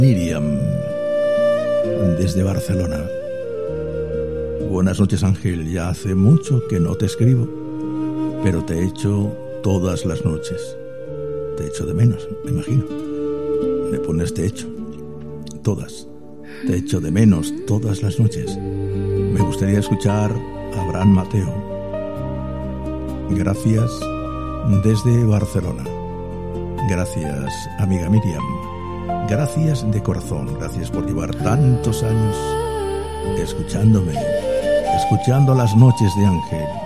Miriam, desde Barcelona. Buenas noches, Ángel. Ya hace mucho que no te escribo, pero te echo todas las noches. Te echo de menos, me imagino. Me pones te echo. Todas. Te echo de menos todas las noches. Me gustaría escuchar a Abraham Mateo. Gracias desde Barcelona. Gracias, amiga Miriam. Gracias de corazón. Gracias por llevar tantos años escuchándome, escuchando las noches de Ángel.